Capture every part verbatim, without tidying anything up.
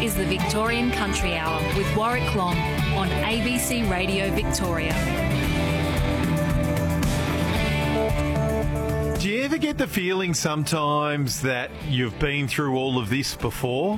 is the Victorian Country Hour with Warwick Long on A B C Radio Victoria. Do you ever get the feeling sometimes that you've been through all of this before?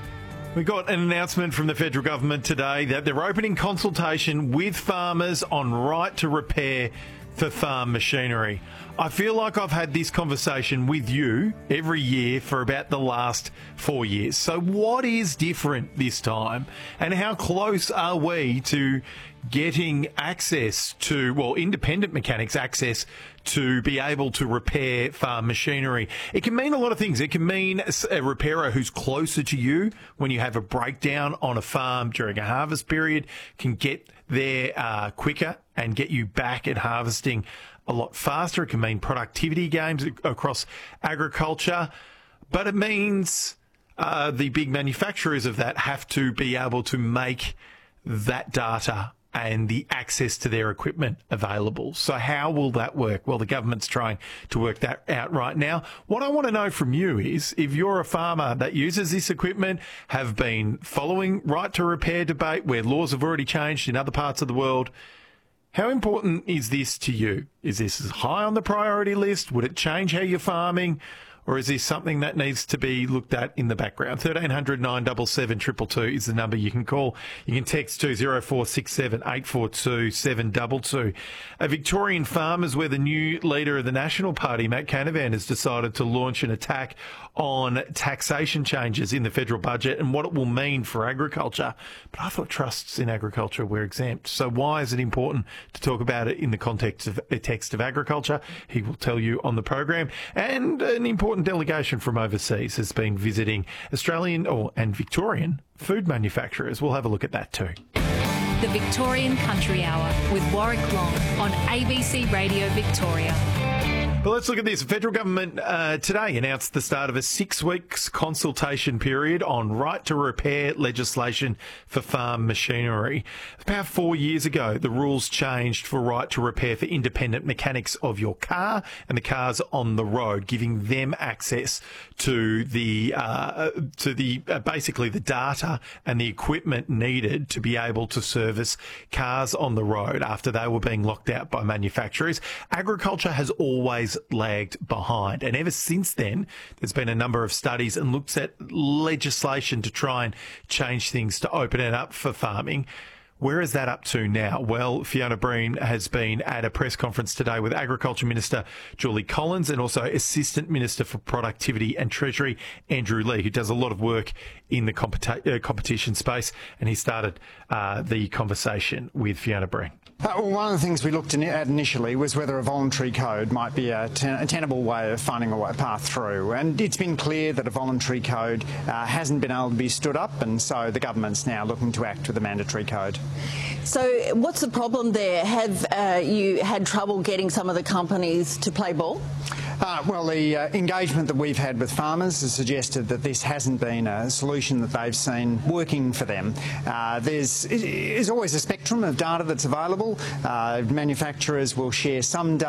We got an announcement from the federal government today that they're opening consultation with farmers on right to repair for farm machinery. I feel like I've had this conversation with you every year for about the last four years. So what is different this time? And how close are we to getting access to, well, independent mechanics access to be able to repair farm machinery? It can mean a lot of things. It can mean a repairer who's closer to you when you have a breakdown on a farm during a harvest period, can get there uh, quicker and get you back at harvesting a lot faster. It can mean productivity gains across agriculture, but it means uh, the big manufacturers of that have to be able to make that data and the access to their equipment available. So how will that work? Well, the government's trying to work that out right now. What I want to know from you is, if you're a farmer that uses this equipment, have been following right to repair debate where laws have already changed in other parts of the world, how important is this to you? Is this high on the priority list? Would it change how you're farming? Or is this something that needs to be looked at in the background? thirteen hundred nine seven seven two two two is the number you can call. You can text to zero four six seven eight four two seven two two. A Victorian farmers, where the new leader of the National Party, Matt Canavan, has decided to launch an attack on taxation changes in the federal budget and what it will mean for agriculture. But I thought trusts in agriculture were exempt. So why is it important to talk about it in the context of a text of agriculture? He will tell you on the program. And an important delegation from overseas has been visiting Australian or and Victorian food manufacturers. We'll have a look at that too. The Victorian Country Hour with Warwick Long on A B C Radio Victoria. Well, let's look at this. The federal government uh, today announced the start of a six weeks consultation period on right to repair legislation for farm machinery. About four years ago, the rules changed for right to repair for independent mechanics of your car and the cars on the road, giving them access to the uh, to the uh, basically the data and the equipment needed to be able to service cars on the road after they were being locked out by manufacturers. Agriculture has always lagged behind, and ever since then there's been a number of studies and looks at legislation to try and change things to open it up for farming. Where is that up to now? Well, Fiona Breen has been at a press conference today with Agriculture Minister Julie Collins and also Assistant Minister for Productivity and Treasury Andrew Leigh, who does a lot of work in the competi- uh, competition space, and he started uh, the conversation with Fiona Breen. Uh, well, one of the things we looked at initially was whether a voluntary code might be a, ten- a tenable way of finding a way, path through. And it's been clear that a voluntary code uh, hasn't been able to be stood up, and so the government's now looking to act with a mandatory code. So what's the problem there? Have uh, you had trouble getting some of the companies to play ball? Uh, well, the uh, engagement that we've had with farmers has suggested that this hasn't been a solution that they've seen working for them. Uh, there's, there's always a spectrum of data that's available. Uh, manufacturers will share some data